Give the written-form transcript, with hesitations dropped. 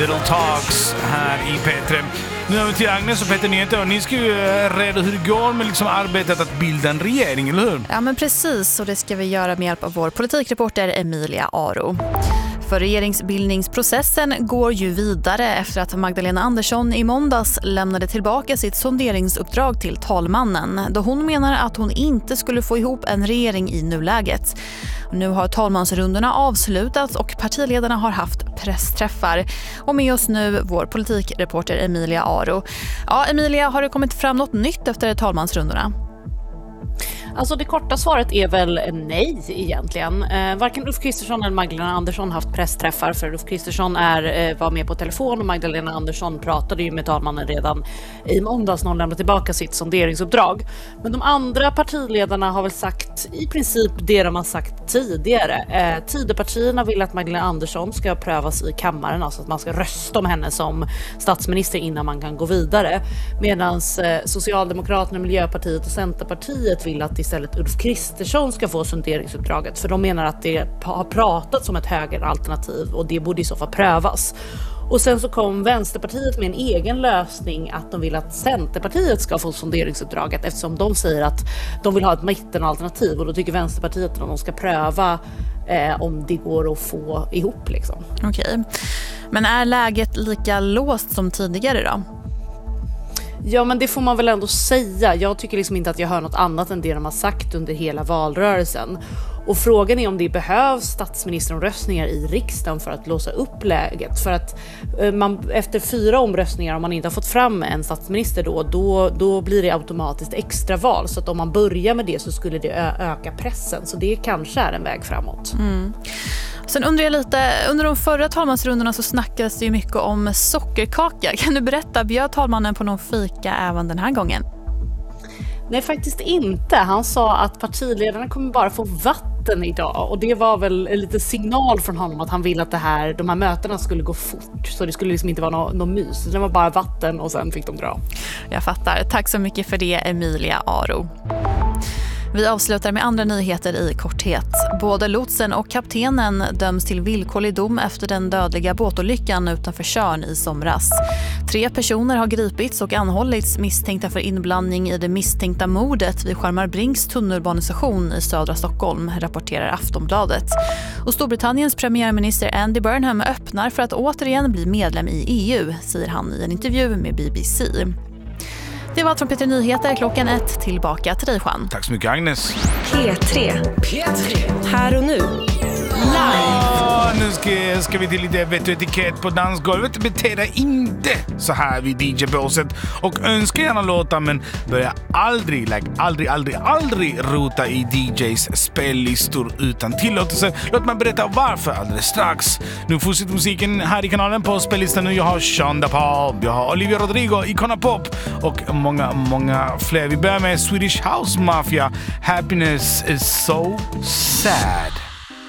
Little Talks här i P3. Nu är vi till Agnes och Peter Nyheter och ni ska ju reda hur det går med liksom arbetet att bilda en regering, eller hur? Ja, men precis, och det ska vi göra med hjälp av vår politikreporter Emilia Aro. För regeringsbildningsprocessen går ju vidare efter att Magdalena Andersson i måndags lämnade tillbaka sitt sonderingsuppdrag till talmannen, då hon menar att hon inte skulle få ihop en regering i nuläget. Nu har talmansrundorna avslutats och partiledarna har haft pressträffar. Och med oss nu vår politikreporter Emilia Aro. Ja, Emilia, har det kommit fram något nytt efter talmansrundorna? Alltså det korta svaret är väl nej egentligen. Varken Ulf Kristersson eller Magdalena Andersson har haft pressträffar, för Ulf Kristersson var med på telefon och Magdalena Andersson pratade ju med talmannen redan i måndags när hon lämnade tillbaka sitt sonderingsuppdrag. Men de andra partiledarna har väl sagt i princip det de har sagt tidigare. Tidöpartierna vill att Magdalena Andersson ska prövas i kammaren, alltså att man ska rösta om henne som statsminister innan man kan gå vidare. Medan Socialdemokraterna, Miljöpartiet och Centerpartiet vill att istället Ulf Kristersson ska få sonderingsuppdraget, för de menar att det har pratats om ett högeralternativ och det borde i så fall prövas. Och sen så kom Vänsterpartiet med en egen lösning att de vill att Centerpartiet ska få sonderingsuppdraget, eftersom de säger att de vill ha ett mittenalternativ, och då tycker Vänsterpartiet att de ska pröva om det går att få ihop liksom. Okej. Men är läget lika låst som tidigare då? Ja, men det får man väl ändå säga. Jag tycker liksom inte att jag hör något annat än det de har sagt under hela valrörelsen. Och frågan är om det behövs statsministeromröstningar i riksdagen för att låsa upp läget. För att efter 4 omröstningar, om man inte har fått fram en statsminister då blir det automatiskt extraval. Så att om man börjar med det så skulle det öka pressen. Så det kanske är en väg framåt. Mm. Sen undrar jag lite, under de förra talmansrundorna så snackades det ju mycket om sockerkaka. Kan du berätta, bjöd talmannen på någon fika även den här gången? Nej, faktiskt inte. Han sa att partiledarna kommer bara få vatten idag. Och det var väl en liten signal från honom att han ville att de här mötena skulle gå fort. Så det skulle liksom inte vara någon mys. Det var bara vatten och sen fick de dra. Jag fattar. Tack så mycket för det, Emilia Aro. Vi avslutar med andra nyheter i korthet. Både lotsen och kaptenen döms till villkorlig dom efter den dödliga båtolyckan utanför Tjörn i somras. 3 personer har gripits och anhållits misstänkta för inblandning i det misstänkta mordet vid Skärmarbrings tunnelbanestation i södra Stockholm, rapporterar Aftonbladet. Och Storbritanniens premiärminister Andy Burnham öppnar för att återigen bli medlem i EU, säger han i en intervju med BBC. Det var allt från Peter Nyheter. 1:00 tillbaka till dig, Juan. Tack så mycket, Agnes. P3. Här och nu. Live! Nu ska vi till lite vett och etikett på dansgolvet. Bete dig inte så här vid DJ-båset. Och önskar gärna låta, men börja aldrig rota i DJs spellistor utan tillåtelse. Låt mig berätta varför alldeles strax. Nu fortsätter musiken här i kanalen. På spellistan nu jag har Shonda Paul, jag har Olivia Rodrigo, Icona Pop och många fler. Vi börjar med Swedish House Mafia. Happiness is so sad.